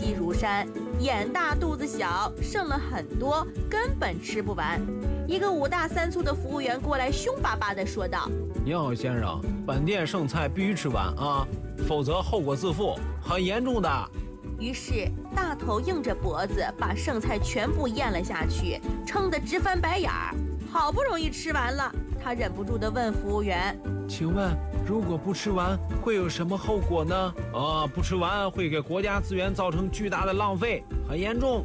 积如山，眼大肚子小，剩了很多，根本吃不完。一个5大3粗的服务员过来，凶巴巴地说道：“ 您好，先生，本店剩菜必须吃完啊，否则后果自负，很严重的。” 于是大头硬着脖子把剩菜全部咽了下去，撑得直翻白眼儿。好不容易吃完了，他忍不住地问服务员：“ 请问，如果不吃完会有什么后果呢？”“不吃完会给国家资源造成巨大的浪费，很严重。”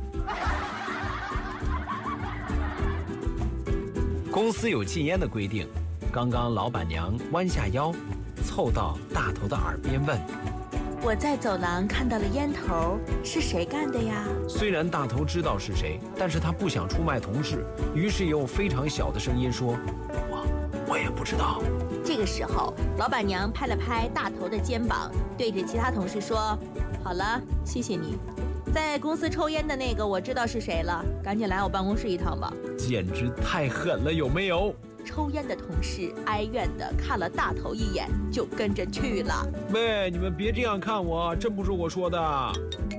公司有禁烟的规定，刚刚老板娘弯下腰，凑到大头的耳边问：“ 我在走廊看到了烟头，是谁干的呀？” 虽然大头知道是谁，但是他不想出卖同事，于是用非常小的声音说：“我也不知道。” 这个时候，老板娘拍了拍大头的肩膀，对着其他同事说：“好了，谢谢你。在公司抽烟的那个我知道是谁了，赶紧来我办公室一趟吧。” 简直太狠了，有没有？ 抽烟的同事哀怨地看了大头一眼，就跟着去了。 喂，你们别这样看我，真不是我说的。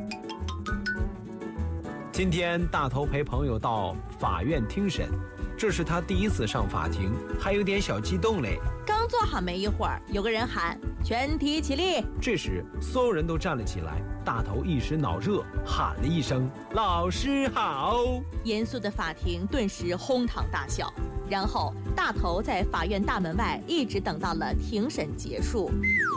今天大头陪朋友到法院听审，这是他第一次上法庭，还有点小激动嘞。 刚坐好没一会儿，有个人喊：“全体起立！” 这时所有人都站了起来，大头一时脑热，喊了一声：“老师好！” 严肃的法庭顿时哄堂大笑。然后大头在法院大门外一直等到了庭审结束。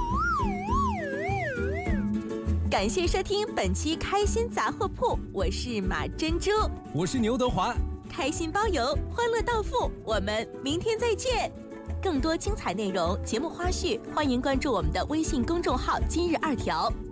感谢收听本期开心杂货铺，我是马珍珠， 我是牛德华， 开心包邮，欢乐到付，我们明天再见。更多精彩内容、节目花絮，欢迎关注我们的微信公众号“今日2条”。